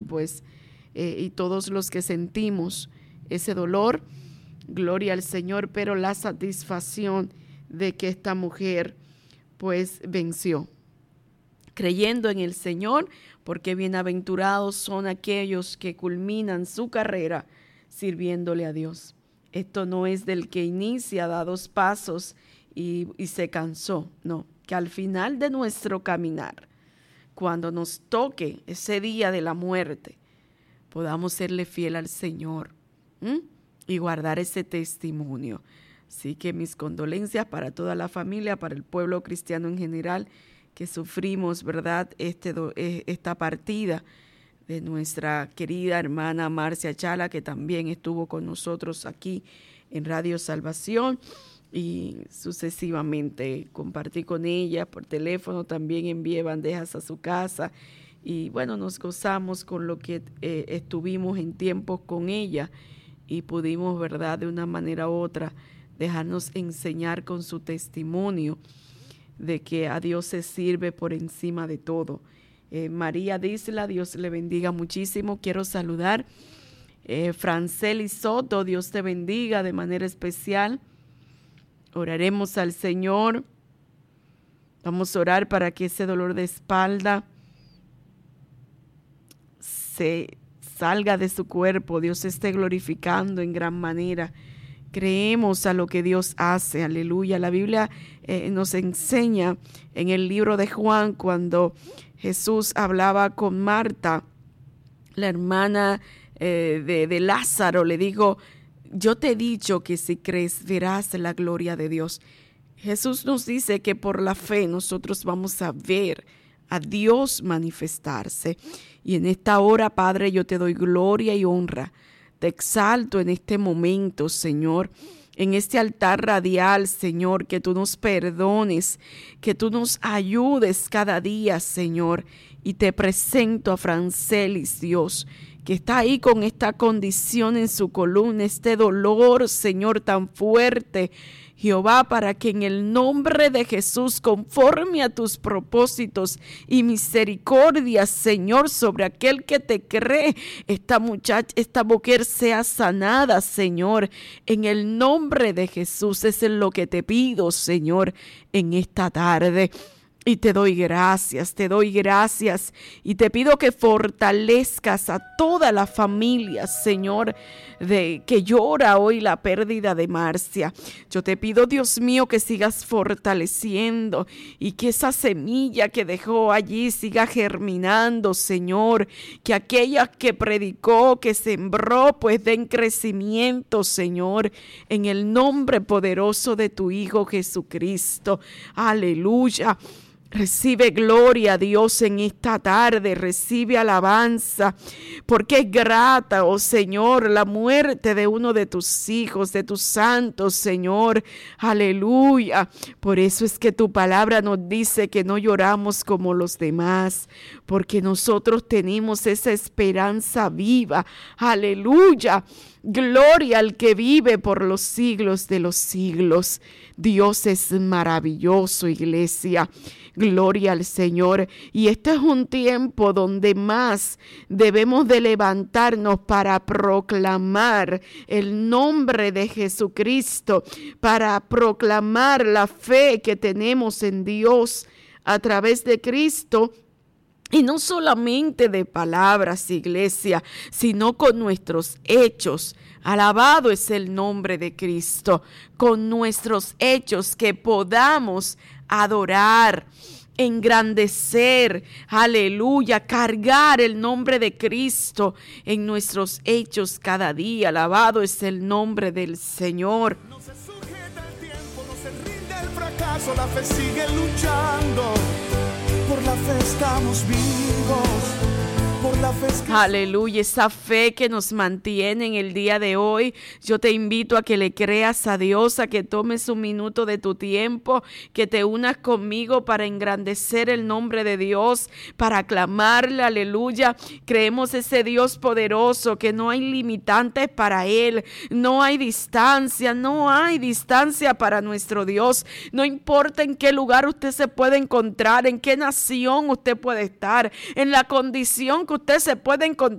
pues, y todos los que sentimos ese dolor, gloria al Señor, pero la satisfacción de que esta mujer pues venció, creyendo en el Señor, porque bienaventurados son aquellos que culminan su carrera sirviéndole a Dios. Esto no es del que inicia, da 2 pasos y se cansó, no, que al final de nuestro caminar, cuando nos toque ese día de la muerte, podamos serle fiel al Señor y guardar ese testimonio. Así que mis condolencias para toda la familia, para el pueblo cristiano en general, que sufrimos, ¿verdad?, esta partida de nuestra querida hermana Marcia Chala, que también estuvo con nosotros aquí en Radio Salvación, y sucesivamente compartí con ella por teléfono, también envié bandejas a su casa, y bueno, nos gozamos con lo que estuvimos en tiempos con ella, y pudimos, ¿verdad?, de una manera u otra, dejarnos enseñar con su testimonio de que a Dios se sirve por encima de todo. María Disla, Dios le bendiga muchísimo. Quiero saludar Franceli Soto, Dios te bendiga de manera especial. Oraremos al Señor. Vamos a orar para que ese dolor de espalda se salga de su cuerpo. Dios se esté glorificando en gran manera. Creemos a lo que Dios hace, aleluya. La Biblia nos enseña en el libro de Juan, cuando Jesús hablaba con Marta, la hermana de Lázaro, le dijo: yo te he dicho que si crees verás la gloria de Dios. Jesús nos dice que por la fe nosotros vamos a ver a Dios manifestarse. Y en esta hora, Padre, yo te doy gloria y honra. Te exalto en este momento, Señor, en este altar radial, Señor, que tú nos perdones, que tú nos ayudes cada día, Señor. Y te presento a Francelis, Dios, que está ahí con esta condición en su columna, este dolor, Señor, tan fuerte, Jehová, para que en el nombre de Jesús, conforme a tus propósitos y misericordia, Señor, sobre aquel que te cree, esta mujer sea sanada, Señor, en el nombre de Jesús. Es lo que te pido, Señor, en esta tarde. Y te doy gracias y te pido que fortalezcas a toda la familia, Señor, que llora hoy la pérdida de Marcia. Yo te pido, Dios mío, que sigas fortaleciendo y que esa semilla que dejó allí siga germinando, Señor, que aquella que predicó, que sembró, pues den crecimiento, Señor, en el nombre poderoso de tu Hijo Jesucristo. Aleluya. Recibe gloria, Dios, en esta tarde, recibe alabanza, porque es grata, oh Señor, la muerte de uno de tus hijos, de tus santos, Señor, aleluya. Por eso es que tu palabra nos dice que no lloramos como los demás, porque nosotros tenemos esa esperanza viva, aleluya. Gloria al que vive por los siglos de los siglos. Dios es maravilloso, iglesia. Gloria al Señor. Y este es un tiempo donde más debemos de levantarnos para proclamar el nombre de Jesucristo, para proclamar la fe que tenemos en Dios a través de Cristo. Y no solamente de palabras, iglesia, sino con nuestros hechos. Alabado es el nombre de Cristo. Con nuestros hechos que podamos adorar, engrandecer, aleluya, cargar el nombre de Cristo en nuestros hechos cada día. Alabado es el nombre del Señor. No se sujeta el tiempo, no se rinde el fracaso, la fe sigue luchando. Por la fe estamos vivos, por la fe es que... Aleluya, esa fe que nos mantiene en el día de hoy. Yo te invito a que le creas a Dios, a que tomes un minuto de tu tiempo, que te unas conmigo para engrandecer el nombre de Dios, para aclamarle, aleluya. Creemos ese Dios poderoso, que no hay limitantes para Él, no hay distancia para nuestro Dios. No importa en qué lugar usted se puede encontrar, en qué nación usted puede estar, en la condición que usted se puede encontrar